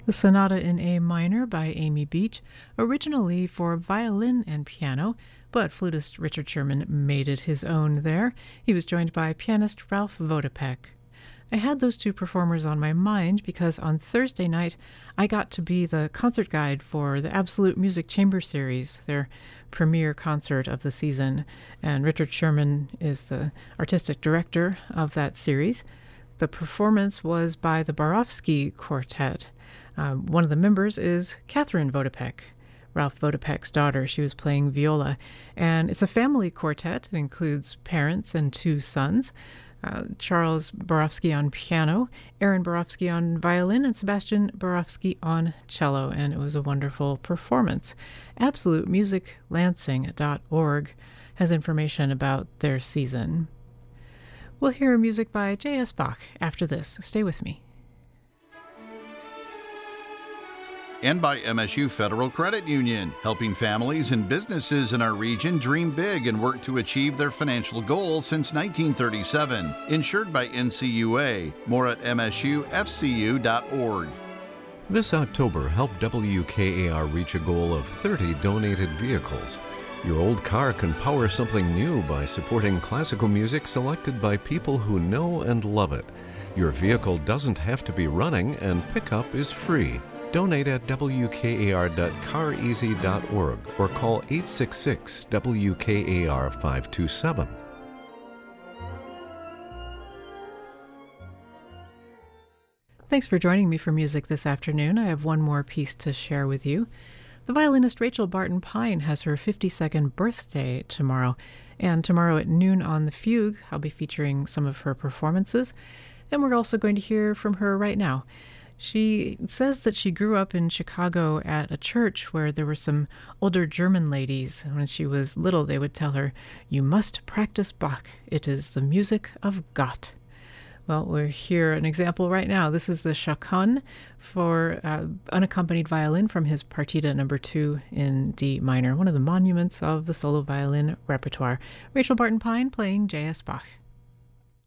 The Sonata in A Minor by Amy Beach, originally for violin and piano, but flutist Richard Sherman made it his own there. He was joined by pianist Ralph Vodopek. I had those two performers on my mind because on Thursday night I got to be the concert guide for the Absolute Music Chamber Series, their premiere concert of the season, and Richard Sherman is the artistic director of that series. The performance was by the Borofsky Quartet. One of the members is Catherine Vodopek, Ralph Vodopek's daughter. She was playing viola, and it's a family quartet. It includes parents and two sons. Charles Borofsky on piano, Aaron Borofsky on violin, and Sebastian Borofsky on cello, and it was a wonderful performance. AbsoluteMusicLansing.org has information about their season. We'll hear music by J.S. Bach after this. Stay with me. And by MSU Federal Credit Union, helping families and businesses in our region dream big and work to achieve their financial goals since 1937. Insured by NCUA. More at msufcu.org. This October, help WKAR reach a goal of 30 donated vehicles. Your old car can power something new by supporting classical music selected by people who know and love it. Your vehicle doesn't have to be running, and pickup is free. Donate at wkar.careasy.org or call 866-WKAR-527. Thanks for joining me for music this afternoon. I have one more piece to share with you. The violinist Rachel Barton Pine has her 52nd birthday tomorrow, and tomorrow at noon on The Fugue, I'll be featuring some of her performances, and we're also going to hear from her right now. She says that she grew up in Chicago at a church where there were some older German ladies. When she was little, they would tell her, "You must practice Bach. It is the music of Gott." Well, we'll hear an example right now. This is the Chaconne for unaccompanied violin from his Partita No. 2 in D minor, one of the monuments of the solo violin repertoire. Rachel Barton Pine playing J.S. Bach.